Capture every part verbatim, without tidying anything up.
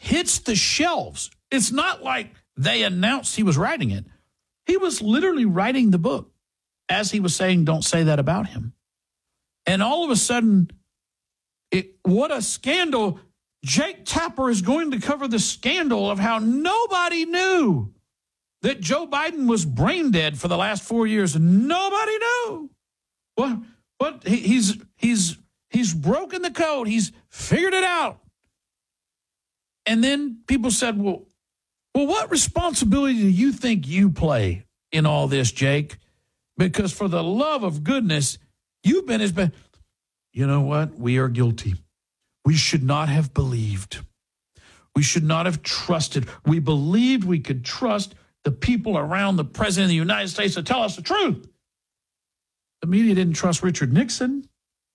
hits the shelves. It's not like they announced he was writing it. He was literally writing the book as he was saying, don't say that about him. And all of a sudden, it, what a scandal. Jake Tapper is going to cover the scandal of how nobody knew that Joe Biden was brain dead for the last four years. Nobody knew. What? What? He, he's he's he's broken the code. He's figured it out. And then people said, well, well, what responsibility do you think you play in all this, Jake? Because for the love of goodness, you've been as bad. You know what? We are guilty. We should not have believed. We should not have trusted. We believed we could trust the people around the president of the United States to tell us the truth. The media didn't trust Richard Nixon.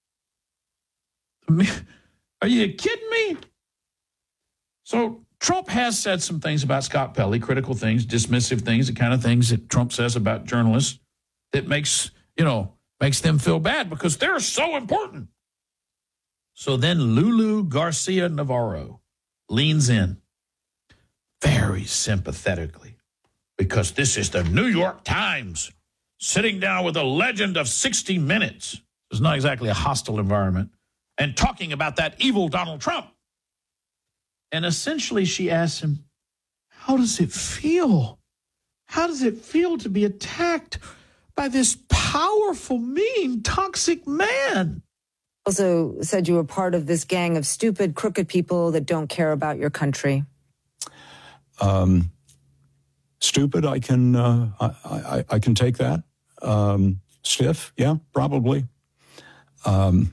Are you kidding me? So Trump has said some things about Scott Pelley, critical things, dismissive things, the kind of things that Trump says about journalists that makes, you know, makes them feel bad because they're so important. So then Lulu Garcia Navarro leans in very sympathetically because this is the New York Times sitting down with a legend of sixty minutes. It's not exactly a hostile environment, and talking about that evil Donald Trump. And essentially she asks him, how does it feel? How does it feel to be attacked by this powerful, mean, toxic man? Also said you were part of this gang of stupid, crooked people that don't care about your country. Um, stupid, I can uh, I, I, I can take that. Um, stiff, yeah, probably. Um,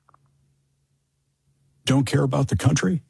don't care about the country.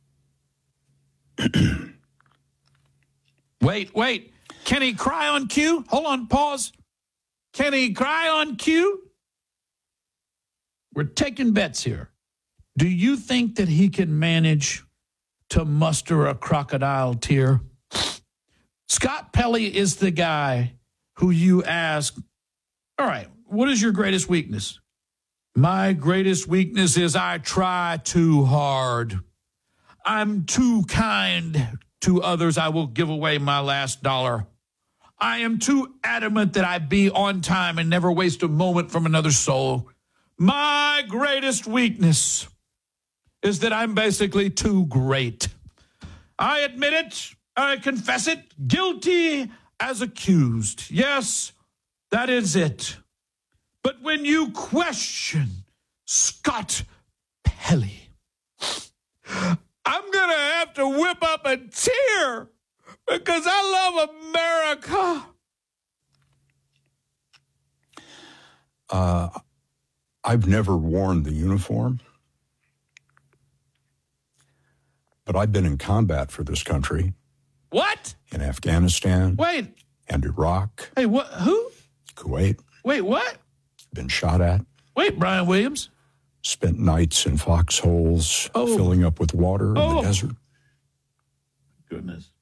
Wait, wait. Can he cry on cue? Hold on, pause. Can he cry on cue? We're taking bets here. Do you think that he can manage to muster a crocodile tear? Scott Pelley is the guy who you ask, all right, what is your greatest weakness? My greatest weakness is I try too hard. I'm too kind to others. I will give away my last dollar. I am too adamant that I be on time and never waste a moment from another soul. My greatest weakness is that I'm basically too great. I admit it. I confess it. Guilty as accused. Yes, that is it. But when you question Scott Pelley, I'm going to have to whip up a tear because I love America. Uh, I've never worn the uniform, but I've been in combat for this country. What? In Afghanistan. Wait. And Iraq. Hey, what? Who? Kuwait. Wait, what? Been shot at. Wait, Brian Williams. Spent nights in foxholes, oh. filling up with water oh. in the desert. Goodness.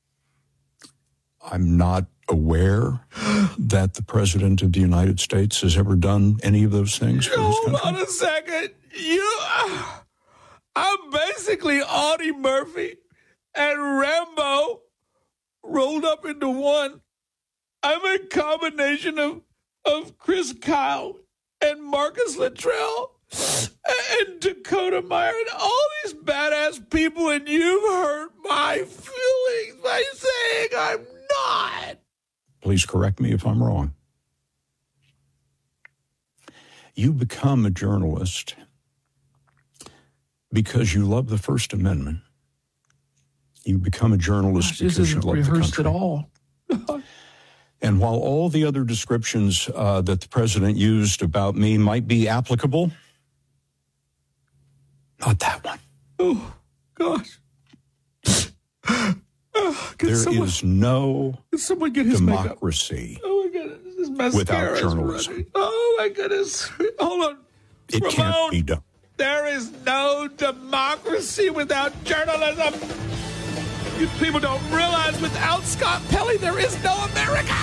I'm not aware that the President of the United States has ever done any of those things for this country. Hold on a second. You, uh, I'm basically Audie Murphy and Rambo rolled up into one. I'm a combination of, of Chris Kyle and Marcus Luttrell and Dakota Meyer and all these badass people, and you've hurt my feelings by saying I'm not. Please correct me if I'm wrong. You become a journalist because you love the First Amendment. You become a journalist Gosh, because this you isn't love the rehearsed country. at all. And while all the other descriptions uh, that the president used about me might be applicable, not that one. Oh, gosh. Oh, there someone, is no can someone get his democracy makeup? Oh, my goodness. This mascara without is journalism. running. Oh, my goodness. Hold on. It Ramon, can't be done. There is no democracy without journalism. You people don't realize without Scott Pelley, there is no America.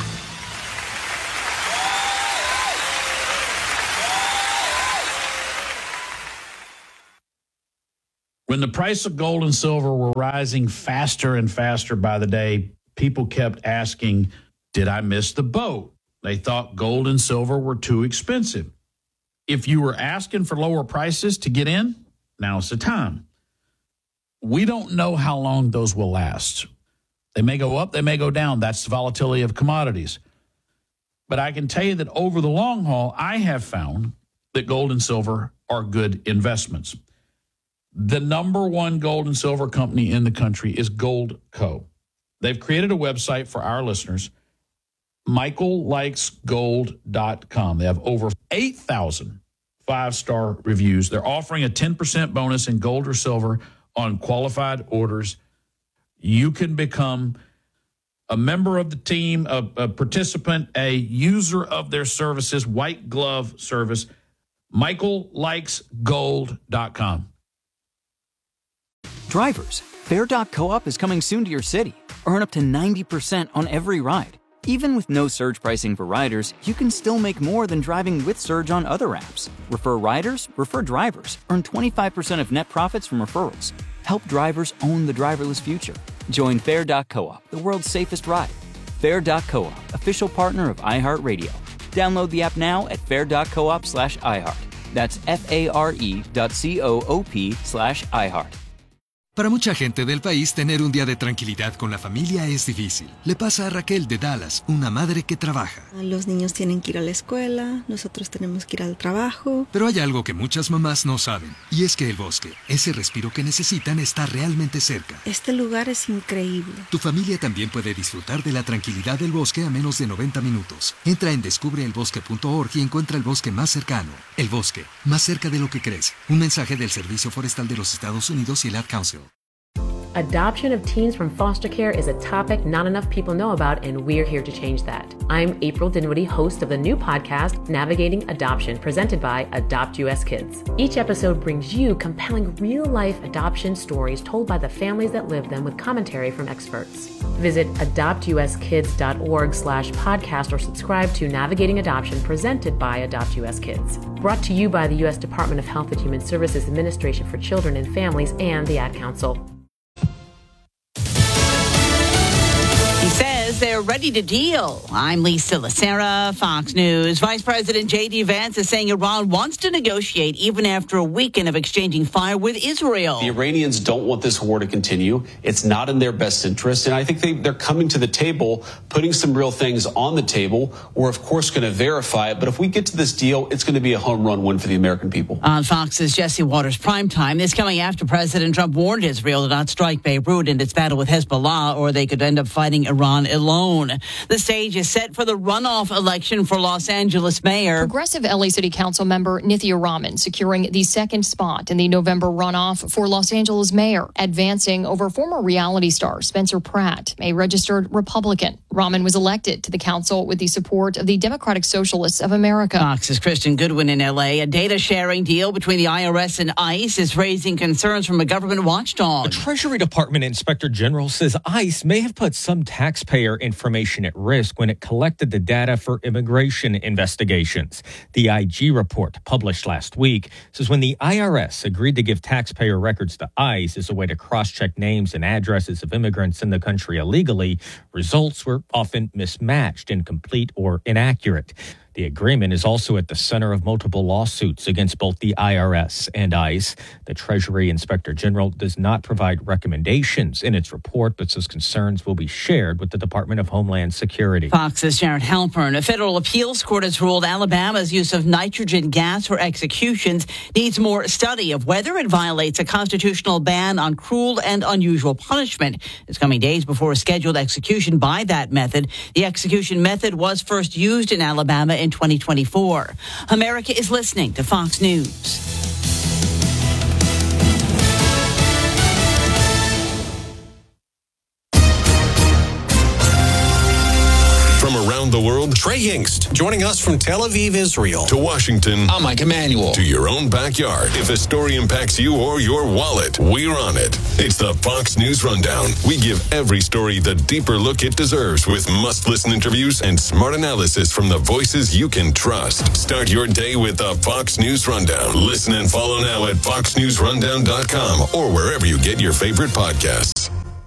When the price of gold and silver were rising faster and faster by the day, people kept asking, did I miss the boat? They thought gold and silver were too expensive. If you were asking for lower prices to get in, now's the time. We don't know how long those will last. They may go up, they may go down. That's the volatility of commodities. But I can tell you that over the long haul, I have found that gold and silver are good investments. The number one gold and silver company in the country is Goldco. They've created a website for our listeners, michael likes gold dot com. They have over eight thousand five-star reviews. They're offering a ten percent bonus in gold or silver on qualified orders. You can become a member of the team, a, a participant, a user of their services, white glove service, michael likes gold dot com. Drivers, Fair dot coop is coming soon to your city. Earn up to ninety percent on every ride. Even with no surge pricing for riders, you can still make more than driving with Surge on other apps. Refer riders, refer drivers. Earn twenty-five percent of net profits from referrals. Help drivers own the driverless future. Join Fair dot coop, the world's safest ride. Fair dot coop, official partner of iHeartRadio. Download the app now at fair dot coop slash iHeart. That's F-A-R-E dot C-O-O-P slash iHeart. Para mucha gente del país, tener un día de tranquilidad con la familia es difícil. Le pasa a Raquel de Dallas, una madre que trabaja. Los niños tienen que ir a la escuela, nosotros tenemos que ir al trabajo. Pero hay algo que muchas mamás no saben, y es que el bosque, ese respiro que necesitan, está realmente cerca. Este lugar es increíble. Tu familia también puede disfrutar de la tranquilidad del bosque a menos de noventa minutos. Entra en descubre el bosque punto org y encuentra el bosque más cercano. El bosque, más cerca de lo que crees. Un mensaje del Servicio Forestal de los Estados Unidos y el Ad Council. Adoption of teens from foster care is a topic not enough people know about, and we're here to change that. I'm April Dinwiddie, host of the new podcast, Navigating Adoption, presented by Adopt U S Kids. Each episode brings you compelling real-life adoption stories told by the families that live them with commentary from experts. Visit adopt u s kids dot org slash podcast or subscribe to Navigating Adoption, presented by Adopt U S Kids. Brought to you by the U S Department of Health and Human Services Administration for Children and Families and the Ad Council. He says they're ready to deal. I'm Lisa Lacera, Fox News. Vice President J D. Vance is saying Iran wants to negotiate even after a weekend of exchanging fire with Israel. The Iranians don't want this war to continue. It's not in their best interest. And I think they, they're coming to the table, putting some real things on the table. We're, of course, going to verify it. But if we get to this deal, it's going to be a home run win for the American people. On Fox's Jesse Waters Primetime, this coming after President Trump warned Israel to not strike Beirut in its battle with Hezbollah, or they could end up fighting Iran alone. The stage is set for the runoff election for Los Angeles mayor. Progressive L A City Council member Nithya Raman securing the second spot in the November runoff for Los Angeles mayor, advancing over former reality star Spencer Pratt, a registered Republican. Raman was elected to the council with the support of the Democratic Socialists of America. Fox's Kristen Goodwin in L A. A data sharing deal between the I R S and ICE is raising concerns from a government watchdog. The Treasury Department Inspector General says ICE may have put some taxpayer information at risk when it collected the data for immigration investigations. The I G report published last week says when the I R S agreed to give taxpayer records to ICE as a way to cross-check names and addresses of immigrants in the country illegally, results were often mismatched, incomplete, or inaccurate. The agreement is also at the center of multiple lawsuits against both the I R S and ICE. The Treasury Inspector General does not provide recommendations in its report, but says concerns will be shared with the Department of Homeland Security. Fox's Jared Halpern. A federal appeals court has ruled Alabama's use of nitrogen gas for executions needs more study of whether it violates a constitutional ban on cruel and unusual punishment. It's coming days before a scheduled execution by that method. The execution method was first used in Alabama in twenty twenty-four. America is listening to Fox News. From around the world, Trey Yingst, joining us from Tel Aviv, Israel. To Washington. I'm Mike Emanuel. To your own backyard. If a story impacts you or your wallet, we're on it. It's the Fox News Rundown. We give every story the deeper look it deserves with must-listen interviews and smart analysis from the voices you can trust. Start your day with the Fox News Rundown. Listen and follow now at fox news rundown dot com or wherever you get your favorite podcasts.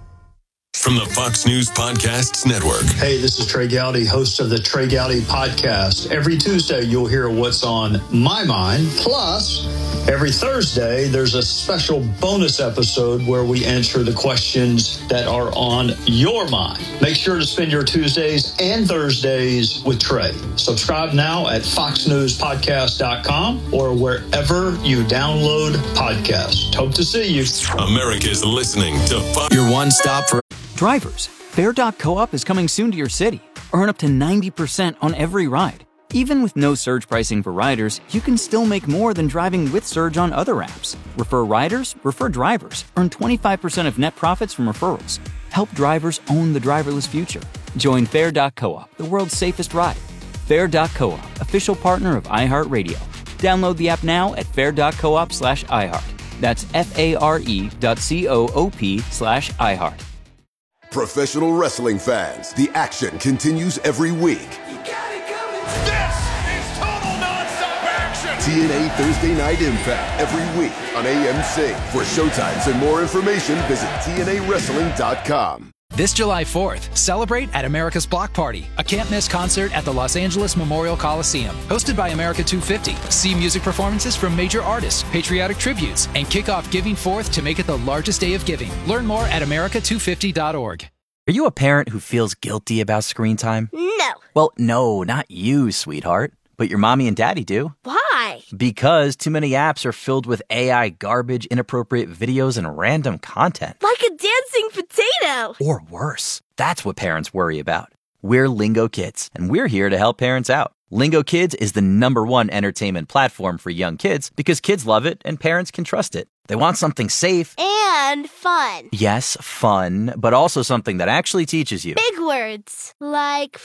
From the Fox News Podcasts Network. Hey, this is Trey Gowdy, host of the Trey Gowdy Podcast. Every Tuesday, you'll hear what's on my mind. Plus, every Thursday, there's a special bonus episode where we answer the questions that are on your mind. Make sure to spend your Tuesdays and Thursdays with Trey. Subscribe now at fox news podcast dot com or wherever you download podcasts. Hope to see you. America's listening to Fox. Your one stop for drivers. Fair dot co-op is coming soon to your city. Earn up to ninety percent on every ride. Even with no surge pricing for riders, you can still make more than driving with Surge on other apps. Refer riders, refer drivers. Earn twenty-five percent of net profits from referrals. Help drivers own the driverless future. Join Fair dot co-op, the world's safest ride. Fair dot co-op, official partner of iHeartRadio. Download the app now at fair dot coop slash iHeart. That's F-A-R-E dot C-O-O-P slash iHeart. Professional wrestling fans, the action continues every week. You got it coming. This is total nonstop action. T N A Thursday Night Impact every week on A M C. For showtimes and more information, visit T N A wrestling dot com. This July fourth, celebrate at America's Block Party, a can't-miss concert at the Los Angeles Memorial Coliseum. Hosted by America two fifty. See music performances from major artists, patriotic tributes, and kick off Giving Forth to make it the largest day of giving. Learn more at america two fifty dot org. Are you a parent who feels guilty about screen time? No. Well, no, not you, sweetheart. But your mommy and daddy do. Why? Because too many apps are filled with A I garbage, inappropriate videos, and random content. Like a dancing potato. Or worse. That's what parents worry about. We're Lingo Kids, and we're here to help parents out. Lingo Kids is the number one entertainment platform for young kids because kids love it and parents can trust it. They want something safe. And fun. Yes, fun, but also something that actually teaches you. Big words. Like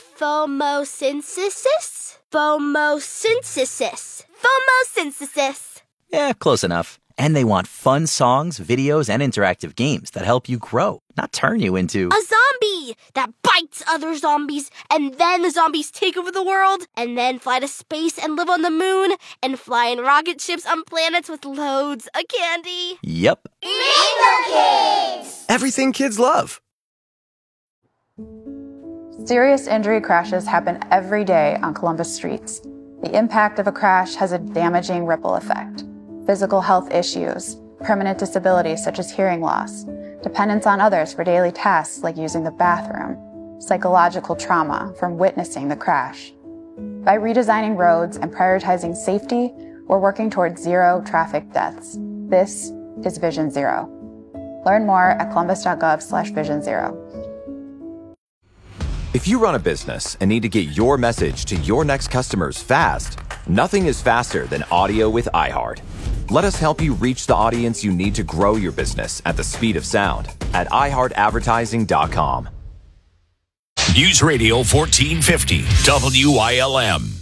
phomosynthesis? Phomosynthesis. Phomosynthesis. Yeah, close enough. And they want fun songs, videos, and interactive games that help you grow, not turn you into a zombie that bites other zombies, and then the zombies take over the world, and then fly to space and live on the moon, and fly in rocket ships on planets with loads of candy. Yep. Lingo Kids! Everything kids love. Serious injury crashes happen every day on Columbus streets. The impact of a crash has a damaging ripple effect. Physical health issues, permanent disabilities such as hearing loss, dependence on others for daily tasks like using the bathroom, psychological trauma from witnessing the crash. By redesigning roads and prioritizing safety, we're working towards zero traffic deaths. This is Vision Zero. Learn more at columbus.gov slash vision zero. If you run a business and need to get your message to your next customers fast, nothing is faster than audio with iHeart. Let us help you reach the audience you need to grow your business at the speed of sound at i heart advertising dot com. News Radio fourteen fifty, W I L M.